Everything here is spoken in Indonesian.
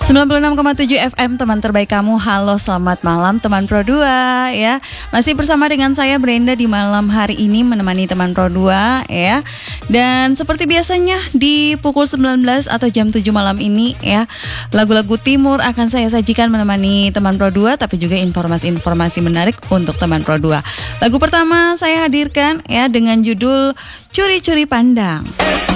96,7 FM teman terbaik kamu. Halo, selamat malam teman Pro 2 ya. Masih bersama dengan saya Brenda di malam hari ini menemani teman Pro 2 ya. Dan seperti biasanya di pukul 19 atau jam 7 malam ini ya, lagu-lagu timur akan saya sajikan menemani teman Pro 2, tapi juga informasi-informasi menarik untuk teman Pro 2. Lagu pertama saya hadirkan ya dengan judul Curi-Curi Pandang.